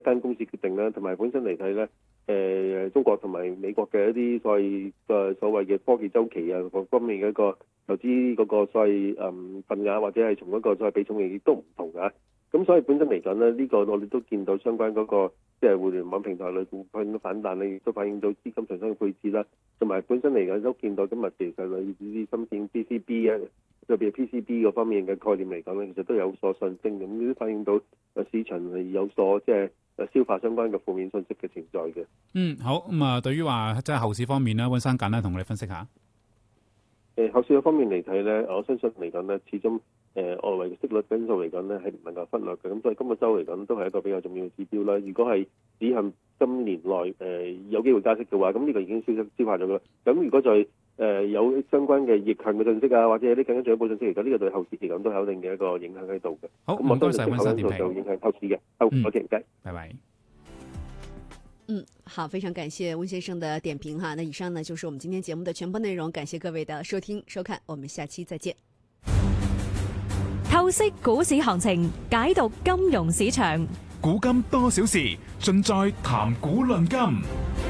間公司決定啦，同埋本身嚟睇咧。中國同埋美國嘅一啲所謂嘅科技周期啊，各方面嘅一個投資嗰個所謂份額或者係從嗰個所謂比重亦都唔同啊。咁所以本身嚟講咧，呢個我哋都見到相關嗰個即係互聯網平台類股份嘅反彈咧，亦都反映到資金重新嘅配置啦。同埋本身嚟講都見到今日其實類似啲芯片 PCB 啊，特別係 PCB 嗰方面嘅概念嚟講咧，其實都有所上升，咁呢都反映到市場係有所即係消化相關嘅負面信息嘅存在嘅。 好咁啊，對於話即係後市方面咧，溫生簡單同我哋分析下。 後市嘅方面嚟睇咧，我相信嚟講咧，始終外圍嘅息率因素嚟講咧係唔能夠忽略嘅，咁所以今個週嚟講都係一個比較重要嘅指標啦。如果係指向今年內有機會加息嘅話，咁呢個已經消化咗㗎啦。咁如果再有相關嘅逆向嘅信息啊，或者有啲更加進一步信息嚟講，呢個對後市嚟講都有一定嘅一個影響喺度嘅。 好，唔該晒溫生點評， 就影響後市嘅。好，多謝唔該， 拜拜。 好，非常感謝溫先生的點評哈。那以上呢就是我們今天節目的全部內容，感謝各位的收聽收看，我們下期再見。 透析股市行情，解讀金融市場， 古今多少事，盡在談股論金。